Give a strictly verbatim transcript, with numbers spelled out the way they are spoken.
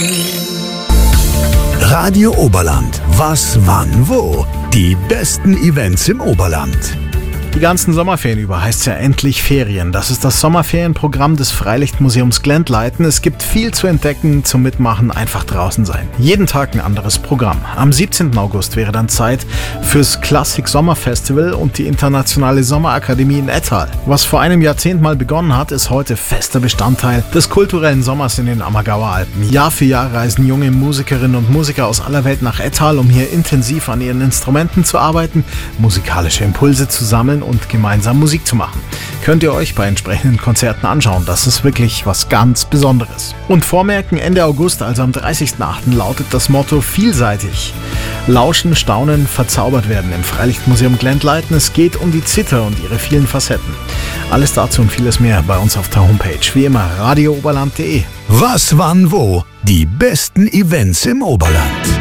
Radio Oberland. Was, wann, wo? Die besten Events im Oberland. Die ganzen Sommerferien über heißt es ja endlich Ferien. Das ist das Sommerferienprogramm des Freilichtmuseums Glendleiten. Es gibt viel zu entdecken, zum Mitmachen, einfach draußen sein. Jeden Tag ein anderes Programm. Am siebzehnten August wäre dann Zeit fürs Klassik Sommerfestival und die Internationale Sommerakademie in Ettal. Was vor einem Jahrzehnt mal begonnen hat, ist heute fester Bestandteil des kulturellen Sommers in den Ammergauer Alpen. Jahr für Jahr reisen junge Musikerinnen und Musiker aus aller Welt nach Ettal, um hier intensiv an ihren Instrumenten zu arbeiten, musikalische Impulse zu sammeln und gemeinsam Musik zu machen. Könnt ihr euch bei entsprechenden Konzerten anschauen. Das ist wirklich was ganz Besonderes. Und vormerken, Ende August, also am dreißigsten achten lautet das Motto vielseitig. Lauschen, staunen, verzaubert werden im Freilichtmuseum Glendleiten. Es geht um die Zither und ihre vielen Facetten. Alles dazu und vieles mehr bei uns auf der Homepage. Wie immer radio oberland punkt de. Was, wann, wo? Die besten Events im Oberland.